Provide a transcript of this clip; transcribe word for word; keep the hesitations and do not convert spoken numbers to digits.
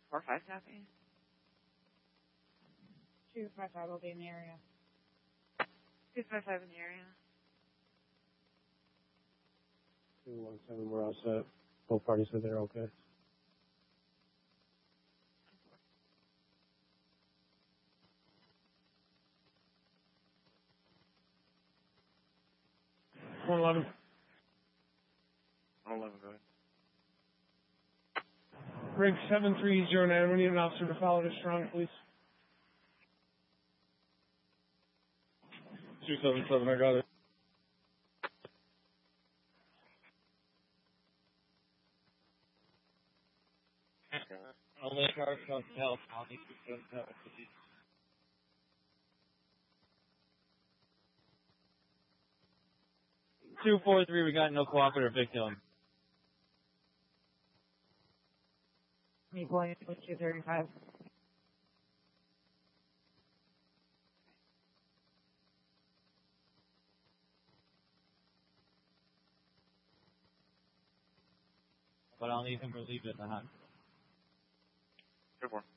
Four five copy. Two five five will be in the area. Two five five in the area. Two one seven, we're all set. Both parties said they're okay. One eleven. One eleven, go ahead. Rig seven three zero nine, we need an officer to follow to Strong, please. Two seven seven, I got it. I'll let cars come to help. I'll need to go to two four three, we got no cooperative victim. Me pulling it with two thirty-five. But I'll need him relieved at the hunt. Good one.